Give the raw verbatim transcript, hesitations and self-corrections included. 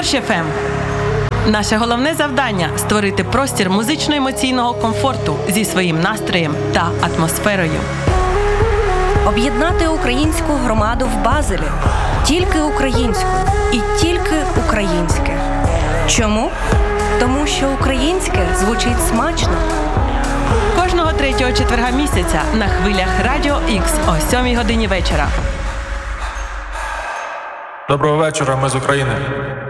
Дощ еф ем. Наше головне завдання – створити простір музично-емоційного комфорту зі своїм настроєм та атмосферою. Об'єднати українську громаду в Базелі. Тільки українською і тільки українське. Чому? Тому що українське звучить смачно. Кожного третього четверга місяця на хвилях Радіо Ікс о сьомій годині вечора. Доброго вечора, ми з України.